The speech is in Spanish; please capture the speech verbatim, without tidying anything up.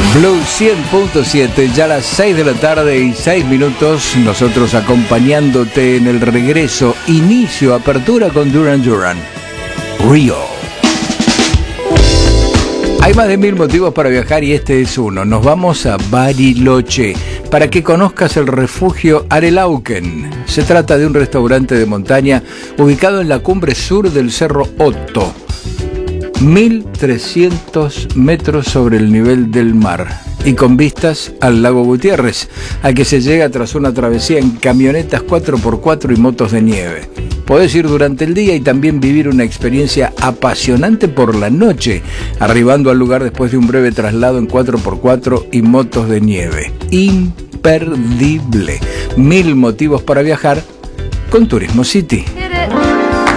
Blue cien punto siete, ya a las seis de la tarde y seis minutos, nosotros acompañándote en el regreso, inicio, apertura con Duran Duran, Rio. Hay más de mil motivos para viajar y este es uno. Nos vamos a Bariloche para que conozcas el refugio Arelauquen. Se trata de un restaurante de montaña ubicado en la cumbre sur del Cerro Otto, mil trescientos metros sobre el nivel del mar y con vistas al lago Gutiérrez, al que se llega tras una travesía en camionetas cuatro por cuatro y motos de nieve. Podés ir durante el día y también vivir una experiencia apasionante por la noche, arribando al lugar después de un breve traslado en cuatro por cuatro y motos de nieve. Imperdible. Mil motivos para viajar con Turismo City.